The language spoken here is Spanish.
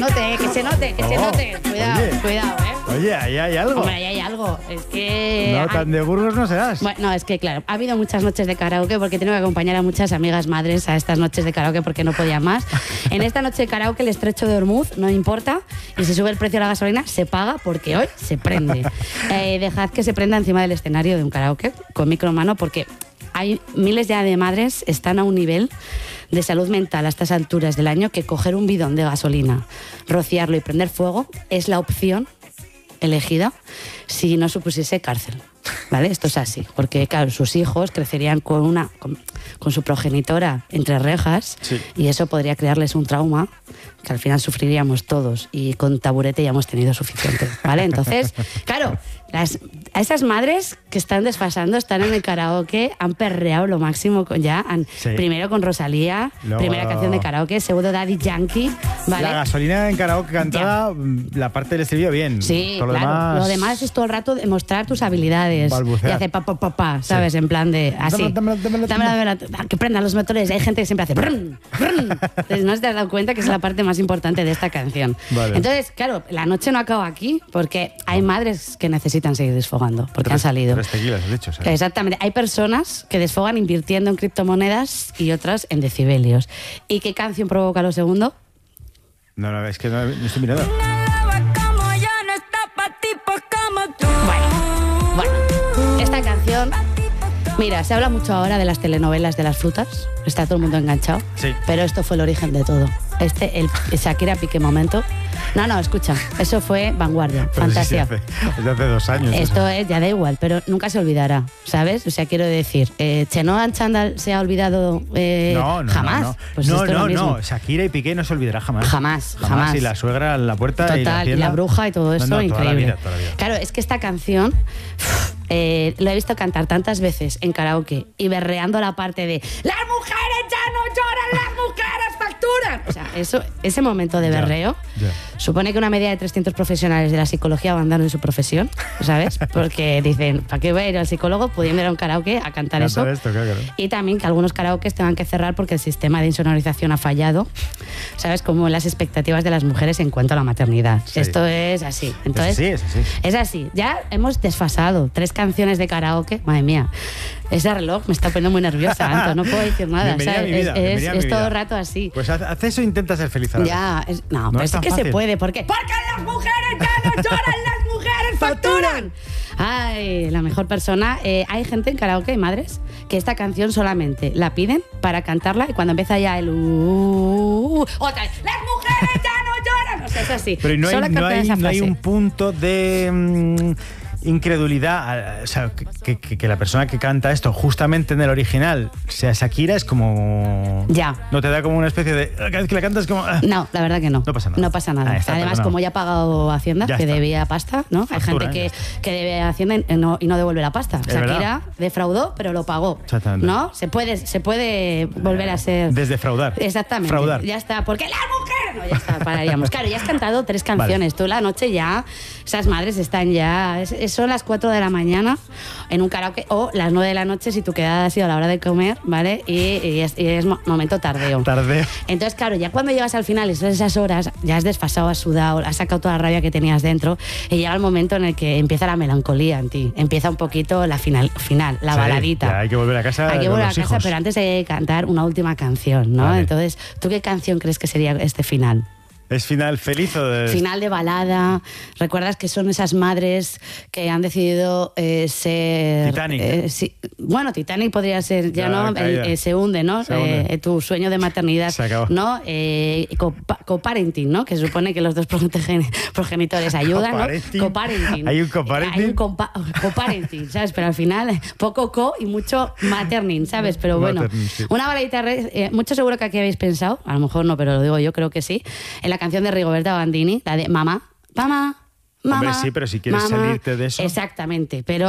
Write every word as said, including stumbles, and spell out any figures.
note, que se note, que oh, se note. Cuidado, oye, cuidado, ¿eh? Oye, ahí hay algo. Hombre, ahí hay algo. Es que... No, tan de Burgos no serás. Bueno, no, es que claro, ha habido muchas noches de karaoke porque tengo que acompañar a muchas amigas madres a estas noches de karaoke porque no podía más. En esta noche de karaoke el estrecho de Ormuz no importa y si sube el precio de la gasolina se paga porque hoy se prende. Eh, dejad que se prenda encima del escenario de un karaoke con micro en mano porque hay miles ya de madres están a un nivel de salud mental a estas alturas del año que coger un bidón de gasolina, rociarlo y prender fuego es la opción elegida si no supusiese cárcel. ¿Vale? Esto es así, porque claro, sus hijos crecerían con una con, con su progenitora entre rejas, sí, y eso podría crearles un trauma que al final sufriríamos todos y con taburete ya hemos tenido suficiente, ¿vale? Entonces, claro, las, a esas madres que están desfasando, están en el karaoke, han perreado lo máximo con, ya, han, sí, primero con Rosalía, Luego, primera canción de karaoke, segundo Daddy Yankee, ¿vale? La gasolina en karaoke cantada, ya, la parte del estribillo bien. Sí, todo lo claro, demás... lo demás es todo el rato demostrar tus habilidades. Balbucear. Y hace pa, pa, pa, pa, ¿sabes? Sí. En plan de así. Dámela, dámela, dámela, dámela, dámela, que prendan los motores. Hay gente que siempre hace brrn, brrn. Entonces, no te has dado cuenta que es la parte más importante de esta canción. Vale. Entonces, claro, la noche no acaba aquí porque hay madres que necesitan seguir desfogando porque tres, han salido. Tres tequilas, has dicho, ¿sabes? Exactamente. Hay personas que desfogan invirtiendo en criptomonedas y otras en decibelios. ¿Y qué canción provoca lo segundo? No, no, es que no, no estoy mirando. Bueno, bueno, esta canción... Mira, se habla mucho ahora de las telenovelas de las frutas, está todo el mundo enganchado, sí, pero esto fue el origen de todo. Este, el Shakira Piqué momento. No, no, escucha, eso fue vanguardia, pero fantasía. Sí, sí, hace, hace dos años. Esto es, ya da igual, pero nunca se olvidará, ¿sabes? O sea, quiero decir, eh, Chenoa Chandal se ha olvidado eh, no, no, jamás. No, no, pues no, no, no, Shakira y Piqué no se olvidará jamás. Jamás, jamás. jamás. Y la suegra en la puerta. Total, y la, y la bruja y todo eso, no, no, increíble. Toda la vida, toda la vida. Claro, es que esta canción... Eh, lo he visto cantar tantas veces en karaoke y berreando la parte de las mujeres ya no lloran, las mujeres facturan. O sea, eso, ese momento de berreo yeah, yeah. supone que una media de trescientos profesionales de la psicología abandonan su profesión, ¿sabes? Porque dicen, ¿para qué voy a ir al psicólogo pudiendo ir a un karaoke a cantar eso? Esto, claro. Y también que algunos karaokes tengan que cerrar porque el sistema de insonorización ha fallado, ¿sabes? Como las expectativas de las mujeres en cuanto a la maternidad. Sí. Esto es así. Entonces, es así, es así. Es así. Ya hemos desfasado tres canciones de karaoke, madre mía, ese reloj me está poniendo muy nerviosa, Anto, no puedo decir nada, bienvenida ¿sabes? Mi vida, es es, es todo vida. el rato así. Pues haz, haz eso e intenta ser feliz ahora. Ya, es, no, no pero es es que fácil. se puede, ¿por qué? Porque las mujeres ya no lloran, las mujeres facturan. Ay, la mejor persona. Eh, hay gente en karaoke, madres, que esta canción solamente la piden para cantarla y cuando empieza ya el uh, uh, uh, otra vez, las mujeres ya no lloran. O sea, es así. Pero no hay, Solo no hay, esa no hay frase. un punto de... Mmm, incredulidad, o sea, que, que, que la persona que canta esto justamente en el original sea Shakira es como... Ya. ¿No te da como una especie de... Cada vez que la cantas como... No, la verdad que no. No pasa nada. No pasa nada. Ah, está, Además, perdonado. como ya ha pagado Hacienda, Ya que está. debía pasta, ¿no? Factura, Hay gente ¿eh? que, que debe Hacienda y no, y no devuelve la pasta. Es Shakira verdad. defraudó, pero lo pagó. Exactamente. ¿No? Se puede, se puede volver a ser... Desdefraudar. Exactamente. Fraudar. Ya está. Porque las mujeres... No, ya está, pararíamos. Claro, ya has cantado tres canciones. Vale. Tú la noche ya... Esas madres están ya... Es, es, son las cuatro de la mañana en un karaoke o las nueve de la noche si tu quedada ha sido a la hora de comer, ¿vale? Y, y, es, y es momento tardeo. Tardeo. Entonces, claro, ya cuando llegas al final y son esas horas, ya has desfasado, has sudado, has sacado toda la rabia que tenías dentro y llega el momento en el que empieza la melancolía en ti. Empieza un poquito la final, final la sí, baladita. Ya hay que volver a casa. Hay que volver a casa, hijos. pero antes de cantar una última canción, ¿no? Vale. Entonces, ¿tú qué canción crees que sería este final? ¿Es final feliz o de...? Final de balada. ¿Recuerdas que son esas madres que han decidido eh, ser... Titanic. Eh, sí, bueno, Titanic podría ser, ya, ya no, eh, eh, se hunde, ¿no? Se hunde. Eh, tu sueño de maternidad, se acabó. ¿no? Eh, coparenting, ¿no? Que se supone que los dos progenitores ayudan, coparenting. ¿no? Coparenting. ¿Hay un coparenting? Hay un compa coparenting, ¿sabes? Pero al final, poco co y mucho materning, ¿sabes? Pero bueno, materning, sí. Una baladita, eh, mucho seguro que aquí habéis pensado, a lo mejor no, pero lo digo yo, creo que sí, en la canción de Rigoberta Bandini, la de Mamá, Mamá, Mamá. Hombre, sí, pero si quieres mamá, salirte de eso... Exactamente, pero